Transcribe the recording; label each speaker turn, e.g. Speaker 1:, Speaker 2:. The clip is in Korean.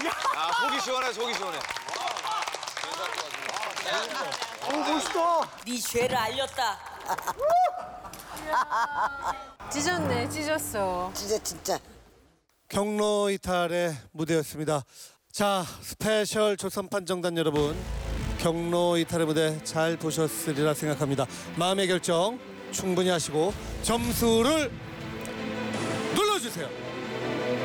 Speaker 1: 아, 속이 시원해, 속이 시원해.
Speaker 2: 멋있다.
Speaker 3: 네 죄를 알렸다.
Speaker 4: 찢었네, 찢었어.
Speaker 5: 진짜.
Speaker 2: 경로 이탈의 무대였습니다. 자, 스페셜 조선판 정단 여러분, 경로 이탈의 무대 잘 보셨으리라 생각합니다. 마음의 결정 충분히 하시고 점수를 눌러주세요.